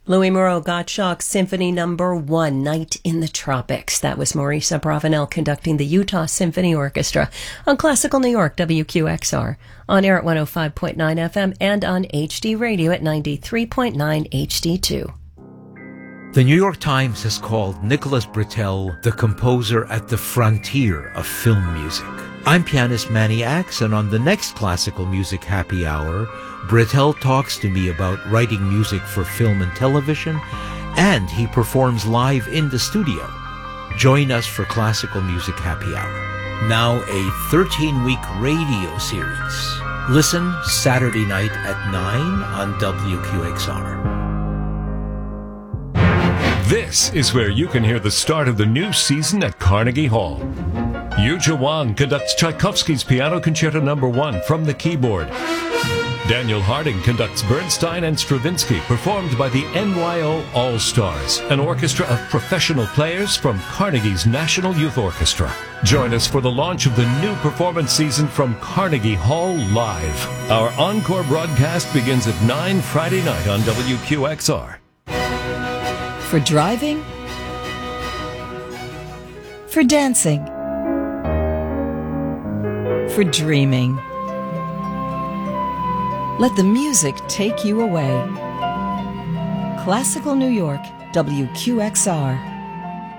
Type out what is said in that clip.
Louis Moreau, Gottschalk Symphony Number 1, Night in the Tropics. That was Maurice Abravanel conducting the Utah Symphony Orchestra on Classical New York, WQXR, on air at 105.9 FM and on HD Radio at 93.9 HD2. The New York Times has called Nicholas Britell the composer at the frontier of film music. I'm pianist Manny Axe, and on the next Classical Music Happy Hour, Britell talks to me about writing music for film and television, and he performs live in the studio. Join us for Classical Music Happy Hour. Now a 13-week radio series. Listen Saturday night at 9 on WQXR. This is where you can hear the start of the new season at Carnegie Hall. Yuja Wang conducts Tchaikovsky's Piano Concerto No. 1 from the keyboard. Daniel Harding conducts Bernstein and Stravinsky, performed by the NYO All-Stars, an orchestra of professional players from Carnegie's National Youth Orchestra. Join us for the launch of the new performance season from Carnegie Hall Live. Our encore broadcast begins at 9 Friday night on WQXR. For driving, for dancing, for dreaming. Let the music take you away. Classical New York, WQXR.